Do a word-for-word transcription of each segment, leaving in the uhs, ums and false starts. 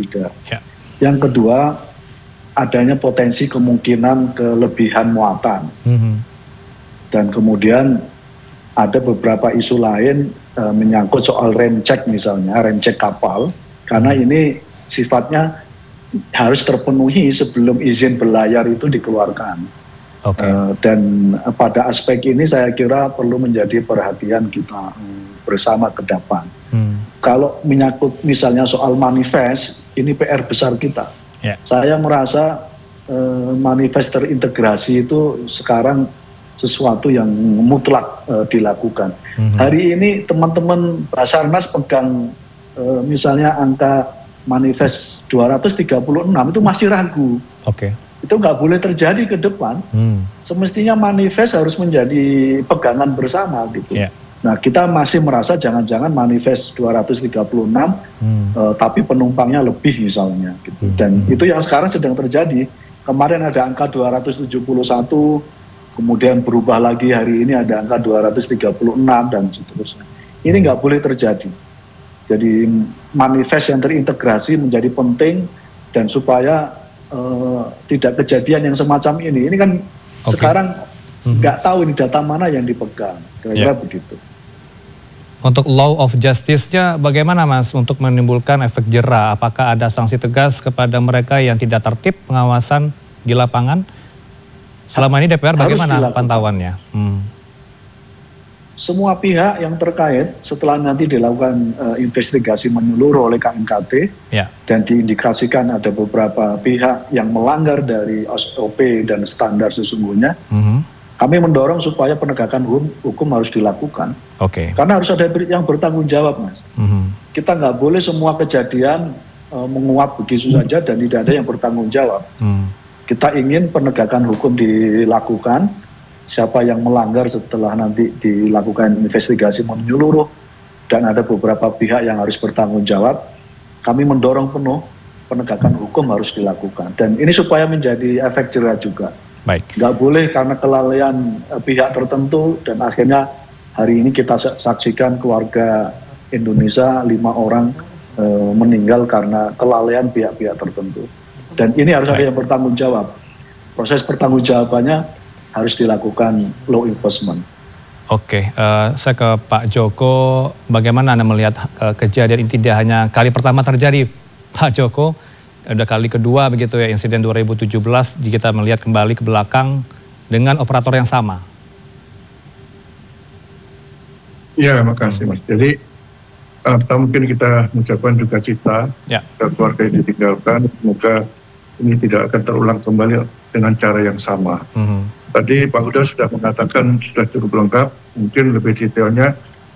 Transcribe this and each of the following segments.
tidak. Ya. Yang kedua, adanya potensi kemungkinan kelebihan muatan. Mm-hmm. Dan kemudian ada beberapa isu lain e, menyangkut soal rem cek misalnya, rem cek kapal. Karena ini sifatnya harus terpenuhi sebelum izin berlayar itu dikeluarkan. Okay. Uh, dan pada aspek ini saya kira perlu menjadi perhatian kita um, bersama ke depan. Hmm. Kalau menyangkut misalnya soal manifest, ini P R besar kita. Yeah. Saya merasa uh, manifest terintegrasi itu sekarang sesuatu yang mutlak uh, dilakukan. Hmm. Hari ini teman-teman Basarnas pegang uh, misalnya angka manifest dua ratus tiga puluh enam itu masih ragu. Oke. Okay. Itu nggak boleh terjadi ke depan. Hmm. Semestinya manifest harus menjadi pegangan bersama gitu. Yeah. Nah kita masih merasa jangan-jangan manifest dua ratus tiga puluh enam hmm. uh, tapi penumpangnya lebih misalnya gitu. Hmm. Dan itu yang sekarang sedang terjadi. Kemarin ada angka dua ratus tujuh puluh satu, kemudian berubah lagi hari ini ada angka dua ratus tiga puluh enam dan seterusnya. Ini nggak boleh terjadi. Jadi manifest yang terintegrasi menjadi penting dan supaya Uh, tidak kejadian yang semacam ini. Ini kan okay. sekarang nggak mm-hmm. tahu ini data mana yang dipegang. Kira-kira yeah. begitu. Untuk law of justice-nya bagaimana Mas untuk menimbulkan efek jera? Apakah ada sanksi tegas kepada mereka yang tidak tertib pengawasan di lapangan? Selama ini D P R bagaimana pantauannya? Hmm. Semua pihak yang terkait setelah nanti dilakukan uh, investigasi menyeluruh oleh K N K T ya. Dan diindikasikan ada beberapa pihak yang melanggar dari S O P dan standar sesungguhnya, mm-hmm. kami mendorong supaya penegakan hukum, hukum harus dilakukan. Okay. Karena harus ada yang bertanggung jawab, Mas. Mm-hmm. Kita nggak boleh semua kejadian uh, menguap begitu mm-hmm. saja dan tidak ada yang bertanggung jawab. Mm-hmm. Kita ingin penegakan hukum dilakukan. Siapa yang melanggar setelah nanti dilakukan investigasi menyeluruh dan ada beberapa pihak yang harus bertanggung jawab, kami mendorong penuh penegakan hukum harus dilakukan. Dan ini supaya menjadi efek jera juga. Baik. Nggak boleh karena kelalaian eh, pihak tertentu dan akhirnya hari ini kita saksikan keluarga Indonesia lima orang eh, meninggal karena kelalaian pihak-pihak tertentu. Dan ini harus Baik. Ada yang bertanggung jawab. Proses pertanggungjawabannya harus dilakukan law enforcement. Oke, uh, saya ke Pak Joko. Bagaimana Anda melihat uh, kejadian ini tidak hanya kali pertama terjadi, Pak Joko, udah kali kedua begitu ya, insiden dua ribu tujuh belas jika kita melihat kembali ke belakang dengan operator yang sama. Ya, makasih Mas. Jadi uh, mungkin kita mengucapkan duka cita ya. Keluarga yang ditinggalkan, semoga ini tidak akan terulang kembali dengan cara yang sama. Mm-hmm. Tadi Pak Huda sudah mengatakan sudah cukup lengkap, mungkin lebih detailnya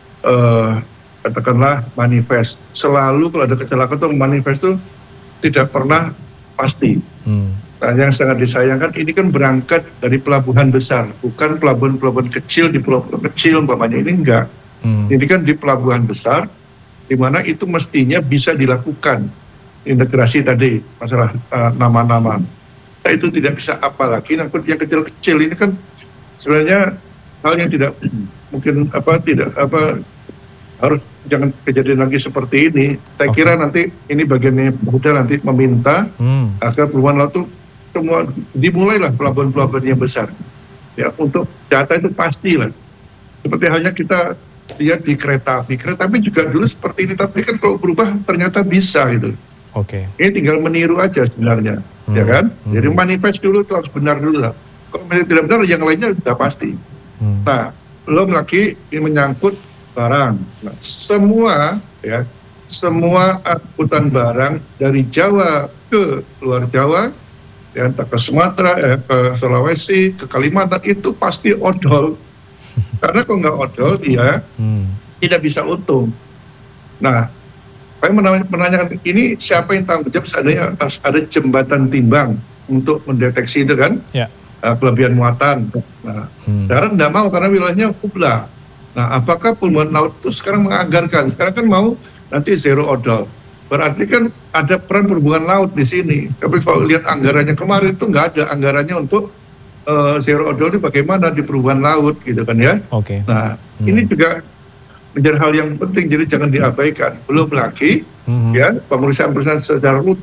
uh, katakanlah manifest. Selalu kalau ada kecelakaan itu manifest itu tidak pernah pasti. Hmm. Nah, yang sangat disayangkan ini kan berangkat dari pelabuhan besar, bukan pelabuhan-pelabuhan kecil di pulau-pulau kecil umpamanya, ini enggak. Hmm. Ini kan di pelabuhan besar, di mana itu mestinya bisa dilakukan integrasi tadi masalah uh, nama-nama. Nah, itu tidak bisa, apalagi angkut yang kecil-kecil ini kan sebenarnya hal yang tidak mungkin apa tidak apa harus jangan kejadian lagi seperti ini. Saya okay. kira nanti ini bagiannya udah nanti meminta hmm. agar perubahan laut itu semua dimulailah pelabuhan-pelabuhan yang besar. Ya untuk data itu pastilah. Seperti halnya kita lihat di kereta api, kereta api juga dulu seperti ini, tapi kan kalau berubah ternyata bisa gitu. Oke. Okay. Ini tinggal meniru aja sebenarnya, hmm. ya kan? Hmm. Jadi manifest dulu itu harus benar dulu lah. Kalau masih tidak benar, yang lainnya sudah pasti. Hmm. Nah, belum lagi ini menyangkut barang. Nah, semua ya, semua angkutan barang dari Jawa ke luar Jawa, ya, entah ke Sumatera, eh, ke Sulawesi, ke Kalimantan itu pasti odol. Karena kalau nggak odol, dia hmm. tidak bisa untung. Nah. Saya menanyakan ini siapa yang tanggung jawab seandainya harus ada jembatan timbang untuk mendeteksi itu kan ya. uh, kelebihan muatan. Nah, hmm. sekarang tidak mau karena wilayahnya kubla. Nah, apakah pelabuhan laut itu sekarang menganggarkan? Sekarang kan mau nanti zero odol. Berarti kan ada peran perhubungan laut di sini. Tapi kalau lihat anggarannya kemarin itu nggak ada anggarannya untuk uh, zero odol itu bagaimana di perhubungan laut gitu kan ya. Oke. Okay. Nah, hmm. ini juga menjadi hal yang penting, jadi jangan diabaikan. Belum lagi mm-hmm. ya pemeriksaan-pemeriksaan secara rutin